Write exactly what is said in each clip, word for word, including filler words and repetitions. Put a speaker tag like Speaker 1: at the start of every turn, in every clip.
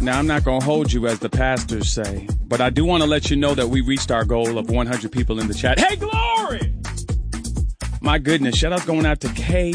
Speaker 1: Now, I'm not going to hold you, as the pastors say, but I do want to let you know that we reached our goal of one hundred people in the chat. Hey, glory! My goodness, shout out going out to Kay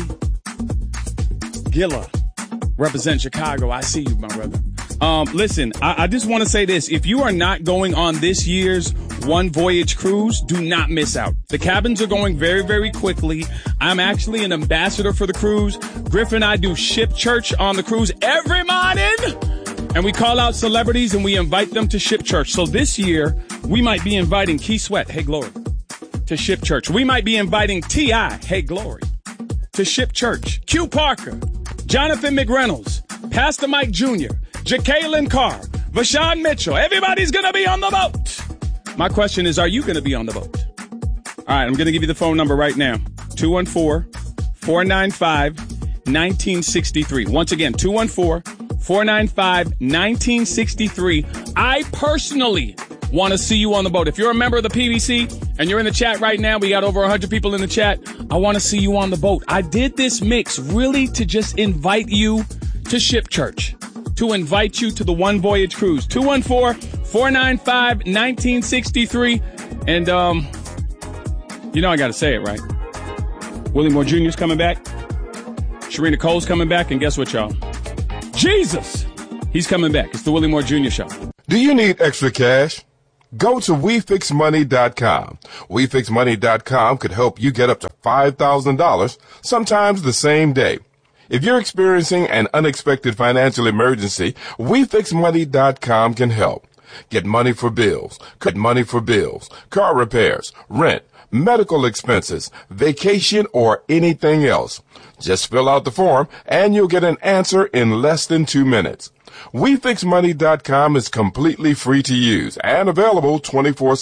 Speaker 1: Gilla. Represent Chicago. I see you, my brother. Um, listen, I, I just want to say this. If you are not going on this year's One Voyage cruise, do not miss out. The cabins are going very, very quickly. I'm actually an ambassador for the cruise. Griff and I do ship church on the cruise every morning. And we call out celebrities and we invite them to ship church. So this year, we might be inviting Key Sweat, hey, glory, to ship church. We might be inviting T I, hey, glory, to ship church. Q Parker, Jonathan McReynolds, Pastor Mike Junior, Jacqueline Carr, Vashawn Mitchell. Everybody's going to be on the boat. My question is, are you going to be on the boat? All right, I'm going to give you the phone number right now. two one four, four nine five, one nine six three. Once again, two one four, four nine five, one nine six three. I personally want to see you on the boat. If you're a member of the P B C and you're in the chat right now, we got over one hundred people in the chat. I want to see you on the boat. I did this mix really to just invite you to Ship Church, to invite you to the One Voyage cruise. two one four, four nine five, one nine six three. And, um, you know I got to say it, right? Willie Moore Junior's coming back. Sharina Cole's coming back. And guess what, y'all? Jesus! He's coming back. It's the Willie Moore Junior Show.
Speaker 2: Do you need extra cash? Go to we fix money dot com. we fix money dot com could help you get up to five thousand dollars, sometimes the same day. If you're experiencing an unexpected financial emergency, we fix money dot com can help. Get money for bills, cut money for bills, car repairs, rent, medical expenses, vacation, or anything else. Just fill out the form and you'll get an answer in less than two minutes. we fix money dot com is completely free to use and available twenty-four seven.